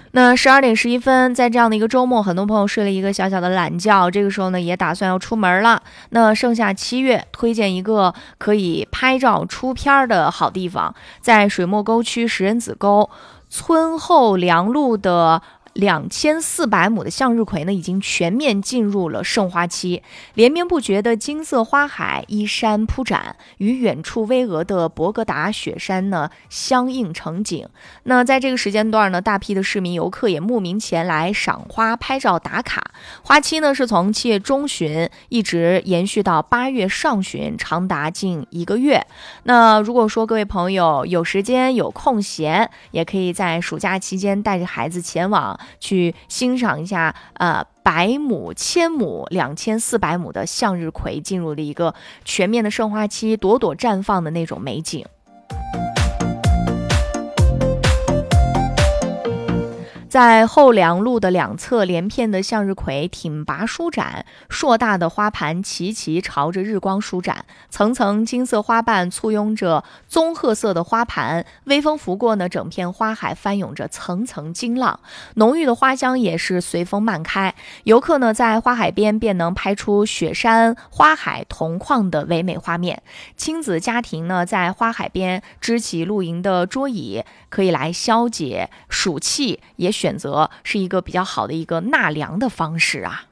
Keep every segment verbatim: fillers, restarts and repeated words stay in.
那十二点十一分，在这样的一个周末，很多朋友睡了一个小小的懒觉，这个时候呢也打算要出门了。那盛夏七月，推荐一个可以拍照出片的好地方，在水墨沟区石人子沟村后梁路的两千四百亩的向日葵呢，已经全面进入了盛花期，连绵不绝的金色花海依山铺展，与远处巍峨的博格达雪山呢相映成景。那在这个时间段呢，大批的市民游客也慕名前来赏花、拍照、打卡。花期呢是从七月中旬一直延续到八月上旬，长达近一个月。那如果说各位朋友有时间有空闲，也可以在暑假期间带着孩子前往去欣赏一下呃百亩、千亩、两千四百亩的向日葵进入了一个全面的盛花期，朵朵绽放的那种美景。在后梁路的两侧，连片的向日葵挺拔舒展，硕大的花盘齐齐朝着日光舒展，层层金色花瓣簇拥着棕褐色的花盘，微风拂过呢，整片花海翻涌着层层金浪，浓郁的花香也是随风漫开。游客呢在花海边便能拍出雪山花海同框的唯美画面。亲子家庭呢在花海边支起露营的桌椅，可以来消解暑气，也选择是一个比较好的一个纳凉的方式啊。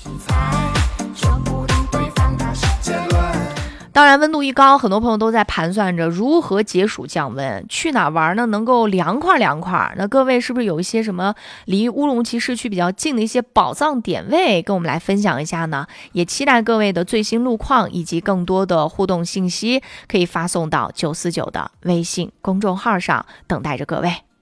当然温度一高，很多朋友都在盘算着如何解暑降温，去哪玩呢能够凉快凉快。那各位是不是有一些什么离乌鲁木齐市区比较近的一些宝藏点位跟我们来分享一下呢？也期待各位的最新路况以及更多的互动信息可以发送到九四九的微信公众号上，等待着各位。